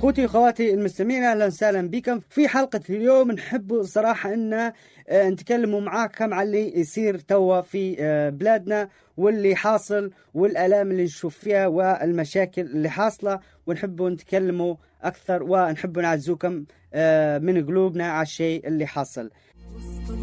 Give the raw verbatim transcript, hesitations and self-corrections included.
اخوتي واخواتي المستمعين، اهلا وسهلا بكم في حلقه اليوم. نحب صراحه ان نتكلموا معاكم على اللي يصير توا في بلادنا واللي حاصل والالام اللي نشوف فيها والمشاكل اللي حاصله، ونحبوا نتكلموا اكثر ونحبوا نعزوكم من قلوبنا على الشيء اللي حاصل.